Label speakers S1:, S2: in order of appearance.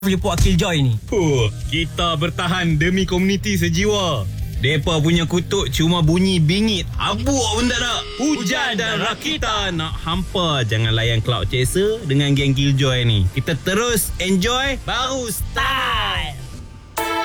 S1: Report Killjoy ni.
S2: Kita bertahan demi komuniti sejiwa. Depa punya kutuk cuma bunyi bingit. Abuk pun tak ada. Hujan dan rakitan nak hampa. Jangan layan Cloud Chaser dengan geng Killjoy ni. Kita terus enjoy. Baru start.